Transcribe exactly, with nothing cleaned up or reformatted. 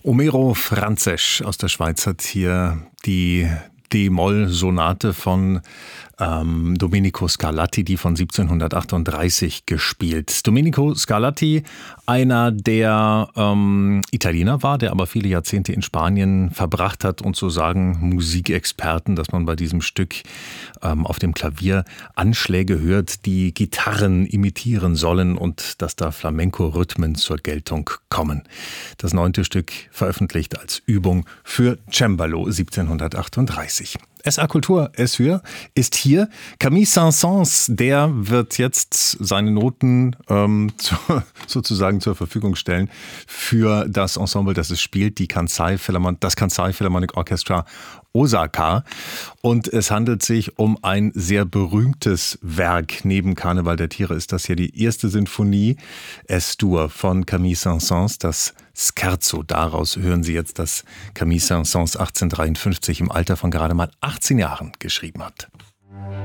Homero Franzesch aus der Schweiz hat hier die D-Moll-Sonate von ähm, Domenico Scarlatti, die von siebzehnhundertachtunddreißig gespielt. Domenico Scarlatti, einer der ähm, Italiener war, der aber viele Jahrzehnte in Spanien verbracht hat und so sagen Musikexperten, dass man bei diesem Stück ähm, auf dem Klavier Anschläge hört, die Gitarren imitieren sollen und dass da Flamenco-Rhythmen zur Geltung kommen. Das neunte Stück veröffentlicht als Übung für Cembalo siebzehnhundertachtunddreißig. S A Kultur, S für, ist hier. Camille Saint-Saëns, der wird jetzt seine Noten ähm, zu, sozusagen zur Verfügung stellen für das Ensemble, das es spielt, die Kansai Philharmonic, das Kansai Philharmonic Orchestra Osaka. Und es handelt sich um ein sehr berühmtes Werk. Neben Karneval der Tiere ist das hier die erste Sinfonie S-Dur von Camille Saint-Saëns, das Scherzo. Daraus hören Sie jetzt, dass Camille Saint-Saëns achtzehnhundertdreiundfünfzig im Alter von gerade mal achtzehn Jahren geschrieben hat.